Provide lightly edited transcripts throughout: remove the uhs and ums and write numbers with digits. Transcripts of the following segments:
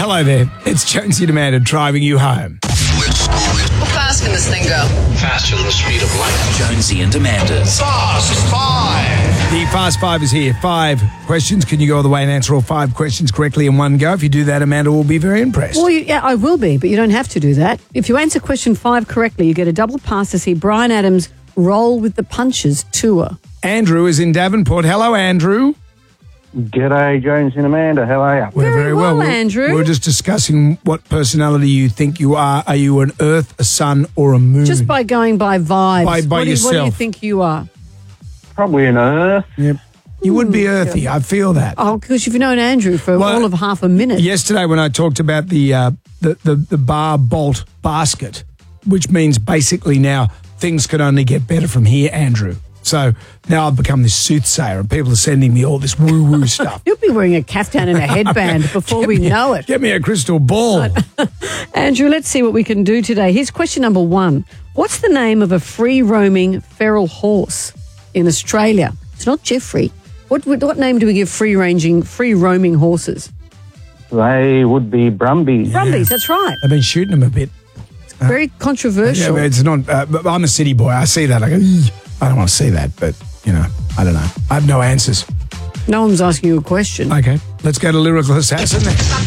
Hello there. It's Jonesy and Amanda driving you home. How fast can this thing go? Faster than the speed of light. Jonesy and Amanda's Fast Five. The Fast Five is here. 5 questions. Can you go all the way and answer all 5 questions correctly in one go? If you do that, Amanda will be very impressed. Well, yeah, I will be, but you don't have to do that. If you answer question 5 correctly, you get a double pass to see Bryan Adams' Roll with the Punches tour. Andrew is in Davenport. Hello, Andrew. G'day, Jones and Amanda. How are you? We're Very well, Andrew. We're just discussing what personality you think you are. Are you an Earth, a Sun, or a Moon? Just by going by vibes. By what yourself. What do you think you are? Probably an Earth. Yep. You would be earthy. I feel that. Oh, because you've known Andrew for all of half a minute. Yesterday when I talked about the bar bolt basket, which means basically now things can only get better from here, Andrew. So now I've become this soothsayer and people are sending me all this woo-woo stuff. You'll be wearing a caftan and a headband before we know it. Get me a crystal ball. Andrew, let's see what we can do today. Here's question number 1. What's the name of a free-roaming feral horse in Australia? It's not Jeffrey. What name do we give free-roaming horses? They would be Brumbies. Brumbies, that's right. I've been shooting them a bit. Very controversial. Yeah, but it's not. But I'm a city boy. I see that. I go, "Eeh." I don't want to see that, but, I don't know. I have no answers. No one's asking you a question. Okay, let's go to Lyrical Assassin.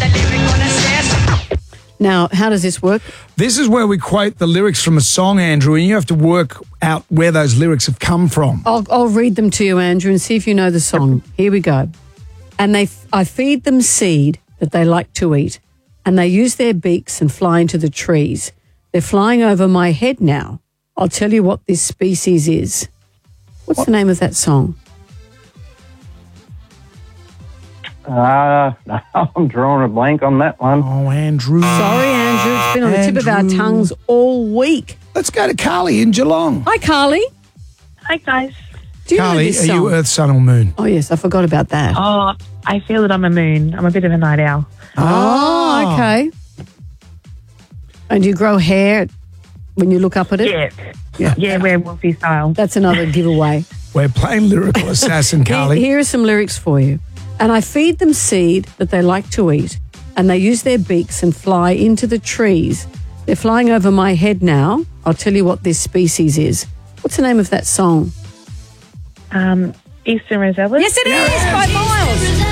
Now, how does this work? This is where we quote the lyrics from a song, Andrew, and you have to work out where those lyrics have come from. I'll read them to you, Andrew, and see if you know the song. Here we go. And I feed them seed that they like to eat, and they use their beaks and fly into the trees. They're flying over my head now. I'll tell you what this species is. What's the name of that song? I'm drawing a blank on that one. Oh, Andrew. Sorry, Andrew. It's been on the tip of our tongues all week. Let's go to Carly in Geelong. Hi, Carly. Hi, guys. Do you know Carly, this are song? you Earth, Sun, or Moon? Oh, yes, I forgot about that. Oh, I feel that I'm a moon. I'm a bit of a night owl. Oh, okay. And you grow hair when you look up at it? Yeah, werewolfy style. That's another giveaway. We're playing Lyrical Assassin, Carly. Here are some lyrics for you. And I feed them seed that they like to eat, and they use their beaks and fly into the trees. They're flying over my head now. I'll tell you what this species is. What's the name of that song? Eastern Rosella. Yes, it is, by miles.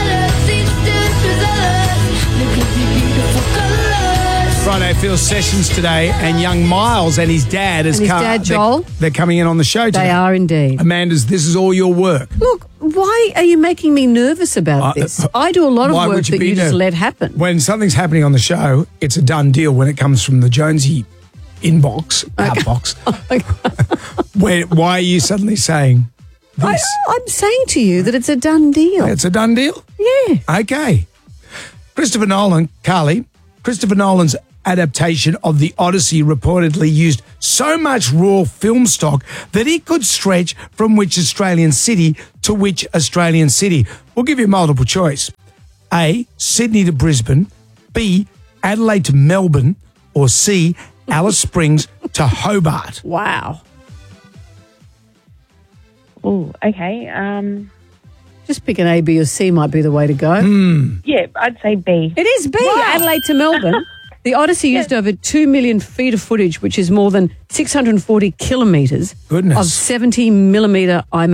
Friday Field Sessions today, and young Miles and his dad dad, Joel. They're coming in on the show today. They are indeed. Amanda's, this is all your work. Look, why are you making me nervous about this? I do a lot of Why work would you that be you just nervous? let happen. When something's happening on the show, it's a done deal when it comes from the Jonesy inbox, outbox. Why are you suddenly saying this? I'm saying to you that it's a done deal. It's a done deal? Yeah. Okay. Christopher Nolan, Carly, Christopher Nolan's adaptation of The Odyssey reportedly used so much raw film stock that it could stretch from which Australian city to which Australian city. We'll give you multiple choice. A, Sydney to Brisbane. B, Adelaide to Melbourne. Or C, Alice Springs to Hobart. Wow. Oh, okay. Just pick an A, B, or C might be the way to go. Yeah, I'd say B. It is B, Adelaide to Melbourne. The Odyssey used over 2 million feet of footage, which is more than 640 kilometres Goodness. of 70 millimetre IMAX.